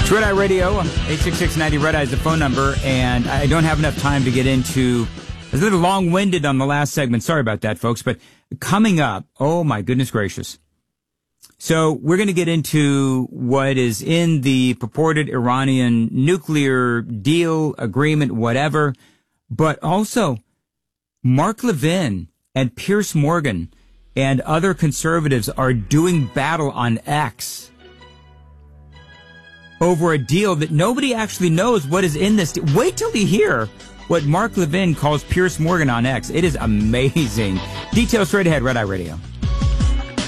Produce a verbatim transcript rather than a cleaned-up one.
It's Red Eye Radio, eight six six ninety Red Eye is the phone number, and I don't have enough time to get into... I was a little long-winded on the last segment. Sorry about that, folks. But coming up, oh my goodness gracious. So we're going to get into what is in the purported Iranian nuclear deal, agreement, whatever. But also, Mark Levin and Piers Morgan and other conservatives are doing battle on X over a deal that nobody actually knows what is in this. Wait till you hear what Mark Levin calls Piers Morgan on X. It is amazing. Details straight ahead, Red Eye Radio.